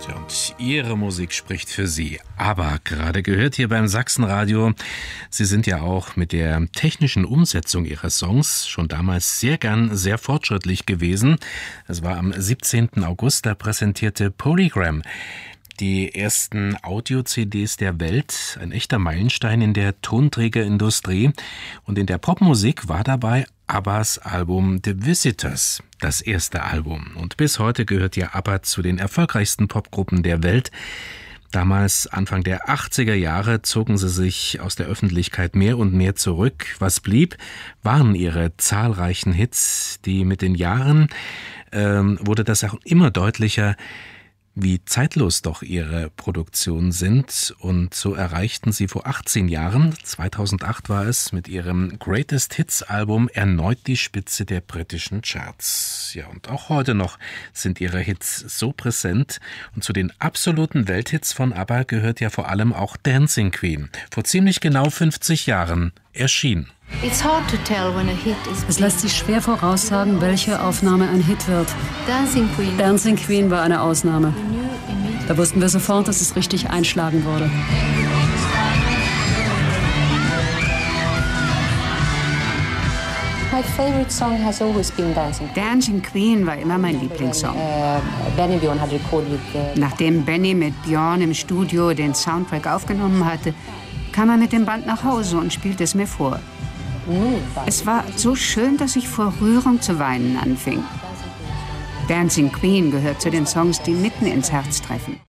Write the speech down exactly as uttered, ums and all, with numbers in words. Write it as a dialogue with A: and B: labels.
A: Und Ihre Musik spricht für Sie. Aber gerade gehört hier beim Sachsenradio. Sie sind ja auch mit der technischen Umsetzung Ihrer Songs schon damals sehr gern sehr fortschrittlich gewesen. Es war am siebzehnten August, da präsentierte Polygram die ersten Audio-C Ds der Welt. Ein echter Meilenstein in der Tonträgerindustrie. Und in der Popmusik war dabei ABBAs Album The Visitors, das erste Album. Und bis heute gehört ja ABBA zu den erfolgreichsten Popgruppen der Welt. Damals, Anfang der achtziger Jahre, zogen sie sich aus der Öffentlichkeit mehr und mehr zurück. Was blieb, waren ihre zahlreichen Hits, die mit den Jahren ähm, wurde das auch immer deutlicher, wie zeitlos doch ihre Produktionen sind. Und so erreichten sie vor achtzehn Jahren, zweitausendacht war es, mit ihrem Greatest Hits Album erneut die Spitze der britischen Charts. Ja, und auch heute noch sind ihre Hits so präsent. Und zu den absoluten Welthits von ABBA gehört ja vor allem auch Dancing Queen. Vor ziemlich genau fünfzig Jahren erschien.
B: Es lässt sich schwer voraussagen, welche Aufnahme ein Hit wird. Dancing Queen. Dancing Queen war eine Ausnahme. Da wussten wir sofort, dass es richtig einschlagen würde.
C: My favorite song has always been Dancing Queen.
D: Dancing Queen war immer mein Lieblingssong.
C: Uh, Benny Bjorn had recorded with, uh,
D: Nachdem Benny mit Bjorn im Studio den Soundtrack aufgenommen hatte, kam er mit dem Band nach Hause und spielte es mir vor. Es war so schön, dass ich vor Rührung zu weinen anfing. Dancing Queen gehört zu den Songs, die mitten ins Herz treffen.